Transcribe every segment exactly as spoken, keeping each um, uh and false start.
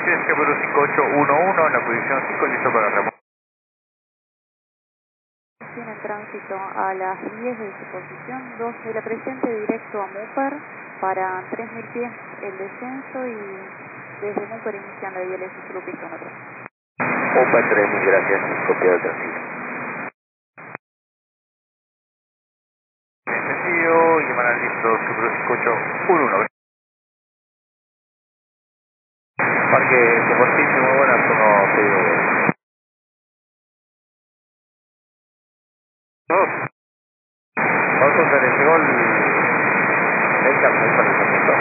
tres, Keburu cinco ocho uno uno, en la posición cinco, listo para remoto. Tiene tránsito a las diez de su posición, dos de la presente directo a Mupar para tres mil pies el descenso y desde Mupar inician la diálisis solo pisómetro. Opa tres, mil gracias, copiado el tránsito. Entendido, y van a listo, Keburu cinco ocho uno uno. Parque superficie muy buena, como te digo. Dos. Vamos a llegó el Delta muy para el momento.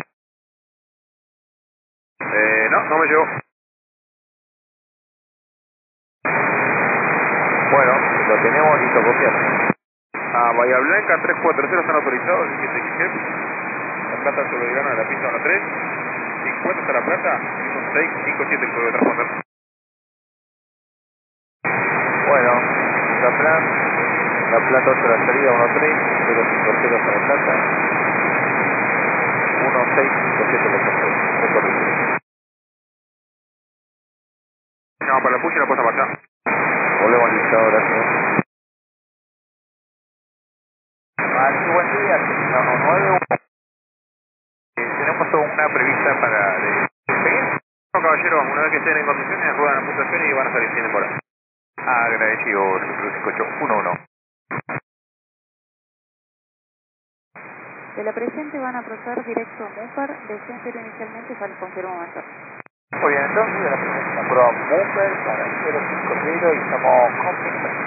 Eh, no, no me llegó. Bueno, lo tenemos listo copiado. A Bahía Blanca tres cuatro cero están autorizados, el siete X F. La plata soberana de la pista uno tres. cincuenta hasta la plata, uno seis cinco siete el código de transponder. Bueno, la plan, la plata ocho la salida, uno tres, cero cinco cero para la plata, uno seis cinco siete los pasajeros. No, para la push y la puesta para allá. Volvemos listo, gracias. Vale, buen día, no, nueve. Eh, tenemos una prevista para de seguir. No, caballeros, una vez que estén en condiciones, ruedan la puntuación y van a salir sin demora. Agradecido, cinco ocho uno uno. De la presente van a proceder directo a Mupar, descenso inicialmente para el cualquier momento. Muy bien, entonces, de la presentación, prueba Boomer para cero cinco cero y estamos confirmados.